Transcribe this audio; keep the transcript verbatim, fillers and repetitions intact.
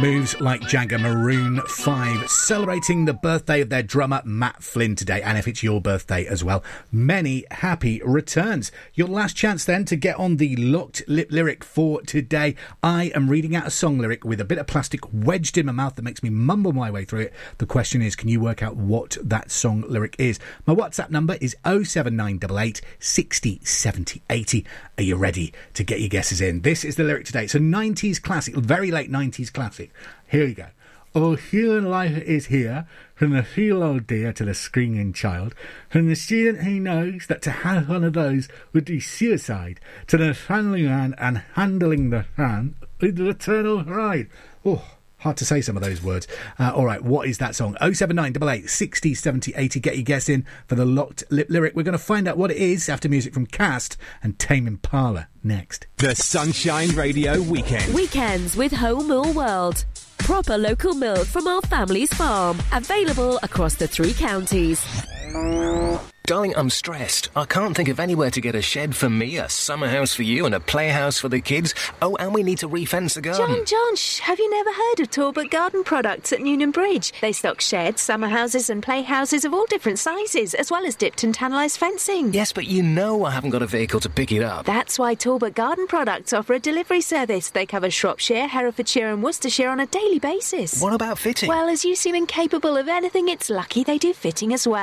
Moves Like Jagger, Maroon five, celebrating the birthday of their drummer Matt Flynn today. And if it's your birthday as well, many happy returns. Your last chance then to get on the Locked Lip lyric for today. I am reading out a song lyric with a bit of plastic wedged in my mouth that makes me mumble my way through it. The question is, can you work out what that song lyric is? My WhatsApp number is oh seven nine eight eight, sixty, seventy, eighty. Are you ready to get your guesses in? This is the lyric today. It's a nineties classic, very late nineties classic. Here you go. Oh, human life is here, from the feeble old dear to the screaming child, from the student who knows that to have one of those would be suicide, to the family man and handling the fan with the eternal pride. Oh, hard to say some of those words. Uh, all right, what is that song? oh seven nine eight eight, sixty, seventy, eighty. Get your guess in for the Locked Lip lyric. We're going to find out what it is after music from Cast and Tame Impala next. The Sunshine Radio Weekend. Weekends with Home Mill World. Proper local milk from our family's farm. Available across the three counties. Darling, I'm stressed. I can't think of anywhere to get a shed for me, a summer house for you, and a playhouse for the kids. Oh, and we need to refence the garden. John, John, shh, have you never heard of Talbot Garden Products at Newnham Bridge? They stock sheds, summer houses and playhouses of all different sizes, as well as dipped and tannalised fencing. Yes, but you know I haven't got a vehicle to pick it up. That's why Talbot Garden Products offer a delivery service. They cover Shropshire, Herefordshire and Worcestershire on a daily basis. What about fitting? Well, as you seem incapable of anything, it's lucky they do fitting as well.